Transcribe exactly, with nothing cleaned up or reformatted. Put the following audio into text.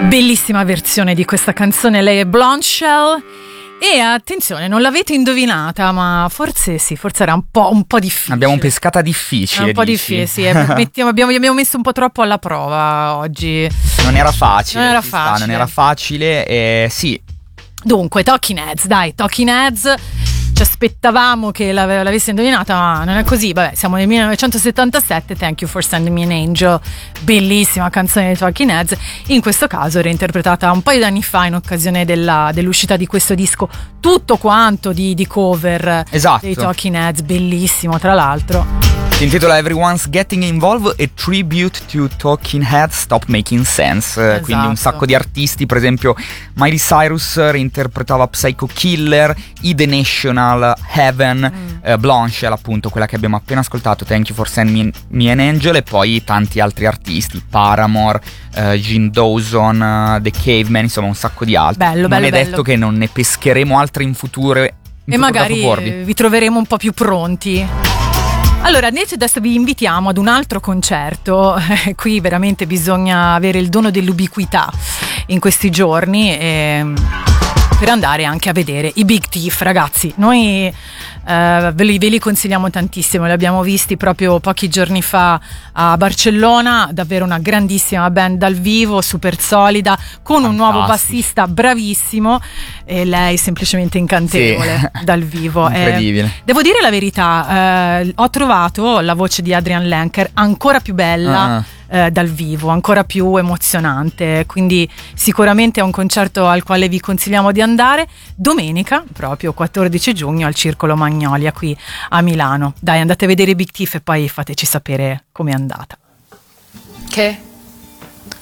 Bellissima versione di questa canzone, lei è Blonde Shell. E attenzione, non l'avete indovinata, ma forse sì, forse era un po', un po' difficile. Abbiamo pescata difficile. Un po' dici? difficile, sì. Eh, mettiamo, abbiamo, abbiamo messo un po' troppo alla prova oggi. Non era facile. Non era si facile. Sta, non era facile, eh, sì. Dunque, Talking Heads, dai, Talking Heads. Ci aspettavamo che l'ave- l'avesse indovinata, ma non è così. Vabbè, siamo nel millenovecentosettantasette. Thank You for Sending Me an Angel, bellissima canzone dei Talking Heads. In questo caso reinterpretata un paio di anni fa in occasione della, dell'uscita di questo disco, tutto quanto di, di cover Esatto. dei Talking Heads, bellissimo tra l'altro. Si intitola Everyone's Getting Involved, a tribute to Talking Heads Stop Making Sense. Esatto. Quindi un sacco di artisti, per esempio Miley Cyrus reinterpretava Psycho Killer, I The National, Heaven, Mm. eh, Blonde Shell, appunto quella che abbiamo appena ascoltato, Thank You for Sending Me, Me an Angel, e poi tanti altri artisti, Paramore, eh, Gene Dawson, eh, The Caveman, insomma un sacco di altri. Bello, non bello, è detto bello. che non ne pescheremo altri in futuro. In E futuro magari dopobordi. eh, vi troveremo un po' più pronti. Allora, invece adesso vi invitiamo ad un altro concerto. Eh, qui veramente bisogna avere il dono dell'ubiquità in questi giorni, ehm, per andare anche a vedere i Big Thief, ragazzi. Noi eh, ve, li, ve li consigliamo tantissimo, li abbiamo visti proprio pochi giorni fa a Barcellona, davvero una grandissima band dal vivo, super solida, con un nuovo Fantastici. bassista bravissimo e lei semplicemente incantevole Sì. dal vivo. Eh, Incredibile. Devo dire la verità, eh, ho trovato la voce di Adrian Lenker ancora più bella Ah. eh, dal vivo, ancora più emozionante, quindi sicuramente è un concerto al quale vi consigliamo di andare domenica, proprio quattordici giugno, al Circolo Magnolia qui a Milano. Dai, andate a vedere i Big Thief e poi fateci sapere com'è andata. Che?